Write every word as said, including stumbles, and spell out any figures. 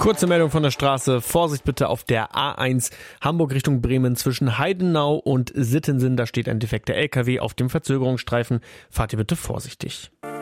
Kurze Meldung von der Straße. Vorsicht bitte auf der A eins Hamburg Richtung Bremen zwischen Heidenau und Sittensen. Da steht ein defekter L K W auf dem Verzögerungsstreifen. Fahrt ihr bitte vorsichtig.